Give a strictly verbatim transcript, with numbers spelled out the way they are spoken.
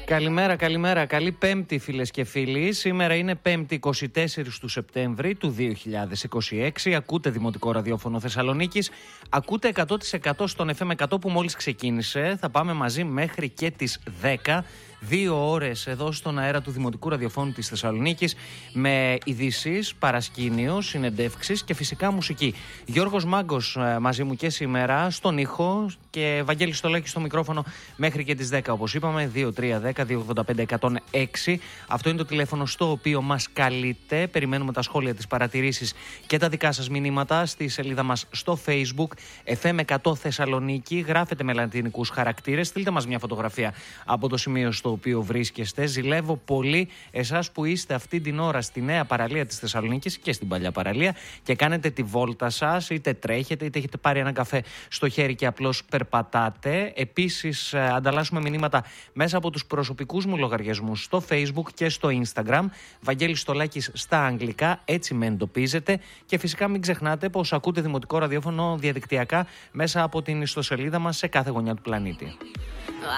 Καλημέρα, καλημέρα. Καλή Πέμπτη, φίλες και φίλοι. Σήμερα είναι Πέμπτη εικοστή τέταρτη του Σεπτέμβρη του δύο χιλιάδες είκοσι έξι. Ακούτε Δημοτικό Ραδιόφωνο Θεσσαλονίκης. Ακούτε εκατό τοις εκατό στον εφ εμ εκατό που μόλις ξεκίνησε. Θα πάμε μαζί μέχρι και τις δέκα. Δύο ώρες εδώ στον αέρα του Δημοτικού Ραδιοφώνου της Θεσσαλονίκης με ειδήσεις, παρασκήνιο, συνεντεύξεις και φυσικά μουσική. Γιώργος Μάγκος μαζί μου και σήμερα στον ήχο και Βαγγέλης Στολάκης στο μικρόφωνο μέχρι και τις δέκα. Όπως είπαμε, δύο τρία ένα μηδέν δύο ογδόντα πέντε εκατόν έξι. Αυτό είναι το τηλέφωνο στο οποίο μας καλείτε. Περιμένουμε τα σχόλια, τις παρατηρήσεις και τα δικά σας μηνύματα στη σελίδα μας στο Facebook εφ εμ εκατό Θεσσαλονίκη. Γράφετε με λατινικούς χαρακτήρες. Στείλτε μας μια φωτογραφία από το σημείο στο το οποίο βρίσκεστε. Ζηλεύω πολύ εσάς που είστε αυτή την ώρα στη νέα παραλία της Θεσσαλονίκης και στην παλιά παραλία και κάνετε τη βόλτα σας, είτε τρέχετε είτε έχετε πάρει ένα καφέ στο χέρι και απλώς περπατάτε. Επίσης ανταλλάσσουμε μηνύματα μέσα από τους προσωπικούς μου λογαριασμούς στο Facebook και στο Instagram. Βαγγέλης Στολάκης στα αγγλικά, έτσι με εντοπίζετε. Και φυσικά μην ξεχνάτε πως ακούτε Δημοτικό Ραδιόφωνο διαδικτυακά μέσα από την ιστοσελίδα μας σε κάθε γωνιά του πλανήτη.